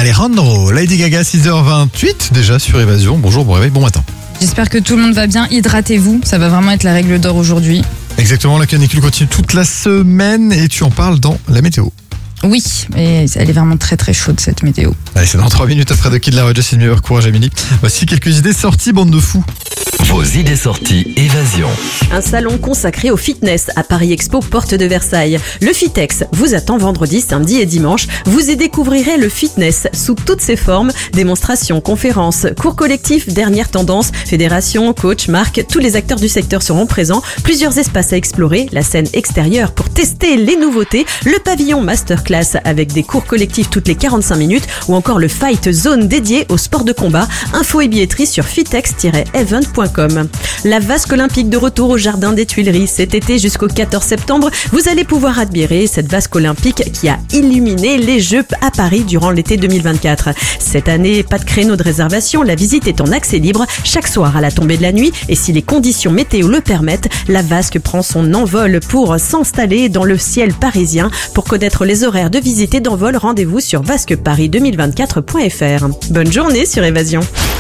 Alejandro, Lady Gaga, 6h28, déjà sur Évasion. Bonjour, bon réveil, bon matin. J'espère que tout le monde va bien. Hydratez-vous, ça va vraiment être la règle d'or aujourd'hui. Exactement, la canicule continue toute la semaine et tu en parles dans la météo. Oui, et elle est vraiment très très chaude cette météo. Allez, c'est dans 3 minutes après de Kid Laroi, Justin Bieber, courage Amélie. Voici quelques idées sorties, bande de fous. Vos idées sorties Évasion. Un salon consacré au fitness à Paris Expo, porte de Versailles. Le Fitex vous attend vendredi, samedi et dimanche. Vous y découvrirez le fitness sous toutes ses formes. Démonstrations, conférences, cours collectifs, dernières tendances, fédérations, coachs, marques, tous les acteurs du secteur seront présents. Plusieurs espaces à explorer, la scène extérieure pour tester les nouveautés, le pavillon masterclass avec des cours collectifs toutes les 45 minutes ou encore le Fight Zone dédié au sport de combat. Infos et billetterie sur fitex-event.com. La vasque olympique de retour au jardin des Tuileries cet été jusqu'au 14 septembre. Vous allez pouvoir admirer cette vasque olympique qui a illuminé les Jeux à Paris durant l'été 2024. Cette année, pas de créneau de réservation, la visite est en accès libre chaque soir à la tombée de la nuit et si les conditions météo le permettent, la vasque prend son envol pour s'installer dans le ciel parisien. Pour connaître les horaires de visite et d'envol, rendez-vous sur vasqueparis2024.fr. Bonne journée sur Évasion.